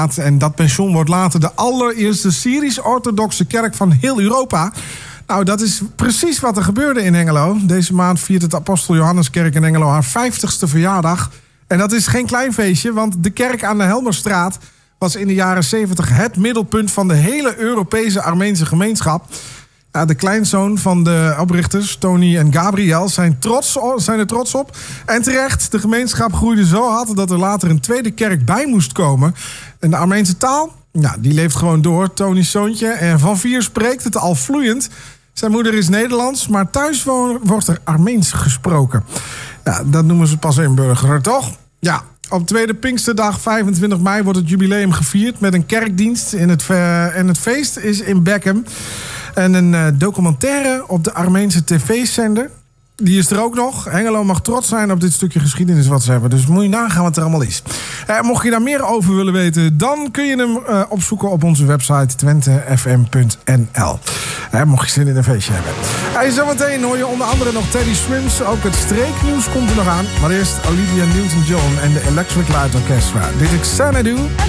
En dat pension wordt later de allereerste Syrisch-orthodoxe kerk van heel Europa. Nou, dat is precies wat er gebeurde in Hengelo. Deze maand viert het Apostel Johanneskerk in Hengelo haar 50ste verjaardag. En dat is geen klein feestje, want de kerk aan de Helmerstraat was in de jaren 70 het middelpunt van de hele Europese Armeense gemeenschap. Ja, de kleinzoon van de oprichters, Tony en Gabriel, zijn er trots op. En terecht, de gemeenschap groeide zo hard dat er later een tweede kerk bij moest komen. En de Armeense taal, ja, die leeft gewoon door. Tony's zoontje en Van Vier spreekt het al vloeiend. Zijn moeder is Nederlands, maar thuis wordt er Armeens gesproken. Ja, dat noemen ze pas inburgeren, toch? Ja, op tweede Pinksterdag, 25 mei, wordt het jubileum gevierd met een kerkdienst. En het feest is in Beckham. En een documentaire op de Armeense tv-zender. Die is er ook nog. Hengelo mag trots zijn op dit stukje geschiedenis wat ze hebben. Dus moet je nagaan wat er allemaal is. Mocht je daar meer over willen weten, dan kun je hem opzoeken op onze website twentefm.nl. Mocht je zin in een feestje hebben. Zometeen hoor je onder andere nog Teddy Swims. Ook het streeknieuws komt er nog aan. Maar eerst Olivia Newton-John en de Electric Light Orchestra. Dit is Xanadu.